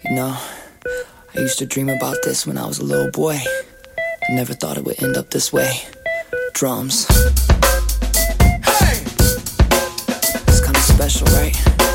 You know, I used to dream about this when I was a little boy. I never thought it would end up this way. Drums. Hey! It's kind of special, right?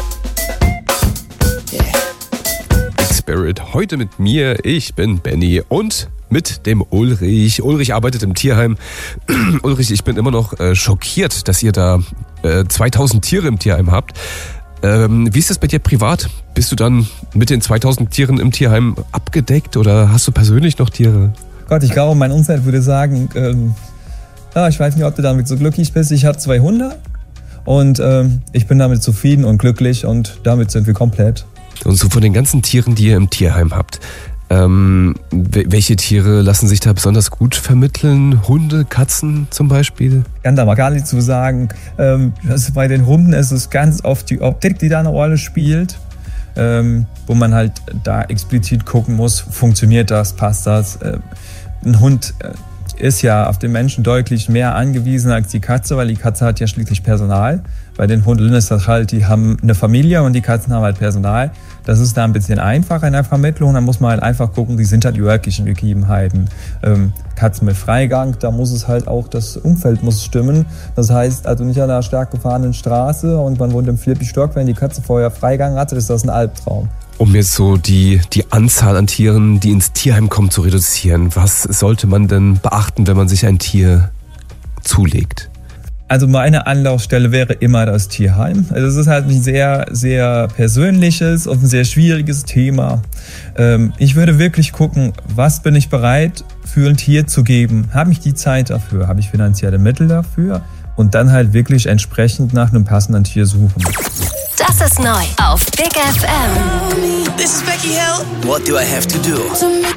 Yeah. Big Spirit, heute mit mir, ich bin Benny und mit dem Ulrich. Ulrich arbeitet im Tierheim. Ulrich, ich bin immer noch schockiert, dass ihr da 2000 Tiere im Tierheim habt. Wie ist das bei dir privat? Bist du dann mit den 2000 Tieren im Tierheim abgedeckt oder hast du persönlich noch Tiere? Gott, ich glaube, mein Umfeld würde sagen, ich weiß nicht, ob du damit so glücklich bist. Ich habe 2 Hunde und ich bin damit zufrieden und glücklich und damit sind wir komplett. Und so von den ganzen Tieren, die ihr im Tierheim habt, welche Tiere lassen sich da besonders gut vermitteln? Hunde, Katzen zum Beispiel? Ich kann da mal gar nicht zu sagen. Bei den Hunden ist es ganz oft die Optik, die da eine Rolle spielt. Wo man halt da explizit gucken muss, funktioniert das, passt das. Ein Hund ist ja auf den Menschen deutlich mehr angewiesen als die Katze, weil die Katze hat ja schließlich Personal. Bei den Hunden ist das halt, die haben eine Familie und die Katzen haben halt Personal. Das ist da ein bisschen einfacher in der Vermittlung. Da muss man halt einfach gucken, wie sind halt die örtlichen Gegebenheiten. Katzen mit Freigang, da muss es halt auch, das Umfeld muss stimmen. Das heißt, also nicht an einer stark gefahrenen Straße und man wohnt im 4. Stock, wenn die Katze vorher Freigang hatte, ist das ein Albtraum. Um jetzt so die Anzahl an Tieren, die ins Tierheim kommen, zu reduzieren, was sollte man denn beachten, wenn man sich ein Tier zulegt? Also meine Anlaufstelle wäre immer das Tierheim. Also es ist halt ein sehr, sehr persönliches und ein sehr schwieriges Thema. Ich würde wirklich gucken, was bin ich bereit für ein Tier zu geben? Habe ich die Zeit dafür? Habe ich finanzielle Mittel dafür? Und dann halt wirklich entsprechend nach einem passenden Tier suchen. Das ist neu auf Big FM. This is Becky Hill. What do I have to do?